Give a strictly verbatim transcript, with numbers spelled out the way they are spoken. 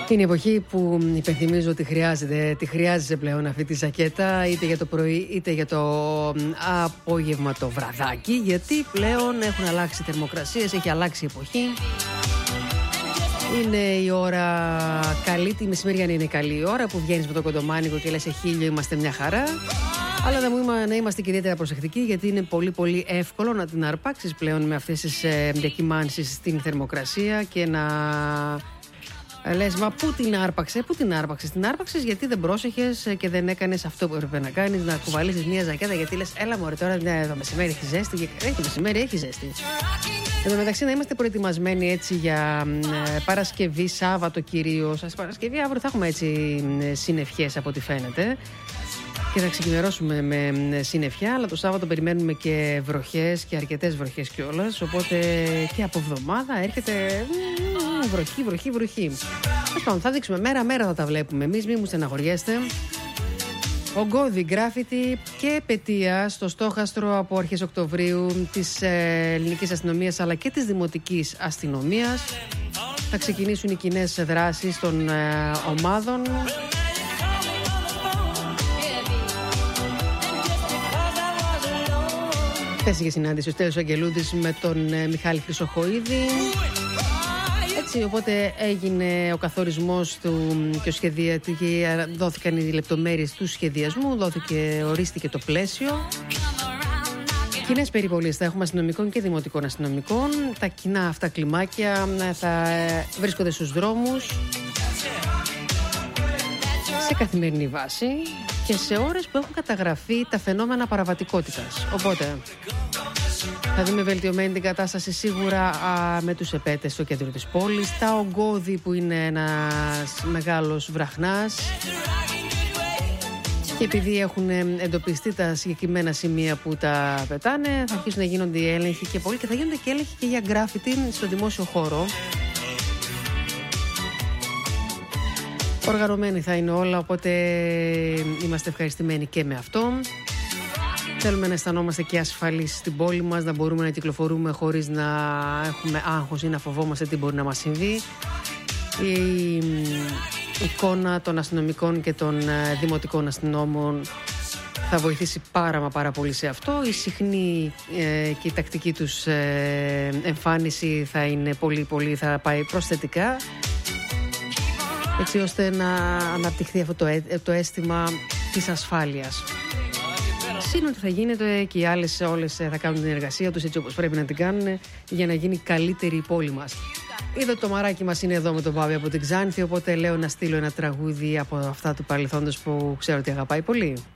Είναι η εποχή που υπενθυμίζω ότι χρειάζεται, τη χρειάζεσαι πλέον αυτή τη ζακέτα, είτε για το πρωί είτε για το απόγευμα το βραδάκι, γιατί πλέον έχουν αλλάξει οι θερμοκρασίες, έχει αλλάξει η εποχή. Είναι η ώρα καλή, τη μεσημεριανή είναι καλή η ώρα που βγαίνεις με το κοντομάνικο και λες σε χίλιο είμαστε μια χαρά. Αλλά να είμαστε και ιδιαίτερα προσεκτικοί, γιατί είναι πολύ πολύ εύκολο να την αρπάξεις πλέον με αυτές τις διακυμάνσεις στην θερμοκρασία και να λες, μα πού την άρπαξε, πού την άρπαξες, την άρπαξες γιατί δεν πρόσεχες και δεν έκανες αυτό που έπρεπε να κάνεις, να κουβαλήσεις μια ζακέτα, γιατί λες, έλα μωρέ τώρα το μεσημέρι έχει ζέστη, και έχει το μεσημέρι έχει ζέστη. Εν τω μεταξύ να είμαστε προετοιμασμένοι έτσι για ε, Παρασκευή, Σάββατο κυρίως. Ας Παρασκευή αύριο θα έχουμε έτσι συννεφιές από ό,τι φαίνεται και θα ξεκινερώσουμε με συννεφιά, αλλά το Σάββατο περιμένουμε και βροχές και αρκετές βροχές κιόλας, οπότε και από εβδομάδα έρχεται βροχή, βροχή, βροχή. Λοιπόν, θα δείξουμε μέρα-μέρα, θα τα βλέπουμε εμείς, μη μου στεναχωριέστε. Ογκώδη, γκράφιτι και επετεία στο στόχαστρο από αρχές Οκτωβρίου της ε, ελληνικής αστυνομίας αλλά και της δημοτικής αστυνομίας. Θα ξεκινήσουν οι κοινές δράσεις των ε, ομάδων. Χθες είχε συνάντηση ο Στέλιος Αγγελούδης με τον ε, Μιχάλη Χρυσοχοΐδη. Έτσι, οπότε έγινε ο καθορισμός του και ο σχεδία, και δόθηκαν οι λεπτομέρειες του σχεδιασμού, δόθηκε, ορίστηκε το πλαίσιο. Κοινές περιβολές θα έχουμε αστυνομικών και δημοτικών αστυνομικών. Τα κοινά αυτά κλιμάκια θα βρίσκονται στους δρόμους σε καθημερινή βάση και σε ώρες που έχουν καταγραφεί τα φαινόμενα παραβατικότητας. Οπότε θα δούμε βελτιωμένη την κατάσταση σίγουρα α, με τους επέτες στο κέντρο της πόλης, τα Ογκώδη που είναι ένας μεγάλος βραχνάς και επειδή έχουν εντοπιστεί τα συγκεκριμένα σημεία που τα πετάνε, θα αρχίσουν να γίνονται οι έλεγχοι και πολλοί και θα γίνονται και έλεγχοι και για γκράφιτι στο δημόσιο χώρο. Οργανωμένοι θα είναι όλα, οπότε είμαστε ευχαριστημένοι και με αυτό. Θέλουμε να αισθανόμαστε και ασφαλείς στην πόλη μας, να μπορούμε να κυκλοφορούμε χωρίς να έχουμε άγχος ή να φοβόμαστε τι μπορεί να μας συμβεί. Η εικόνα των αστυνομικών και των δημοτικών αστυνόμων θα βοηθήσει πάρα μα πάρα πολύ σε αυτό. Η συχνή ε, και η τακτική τους ε, εμφάνιση θα είναι πολύ πολύ, θα πάει προσθετικά, έτσι ώστε να αναπτυχθεί αυτό το, το αίσθημα της ασφάλειας. Είναι ότι θα γίνεται και οι άλλες όλες θα κάνουν την εργασία τους έτσι όπως πρέπει να την κάνουν για να γίνει καλύτερη η πόλη μας. Είδα το μαράκι μας είναι εδώ με τον Πάβη από την Ξάνθη, οπότε λέω να στείλω ένα τραγούδι από αυτά του παρελθόντος που ξέρω ότι αγαπάει πολύ.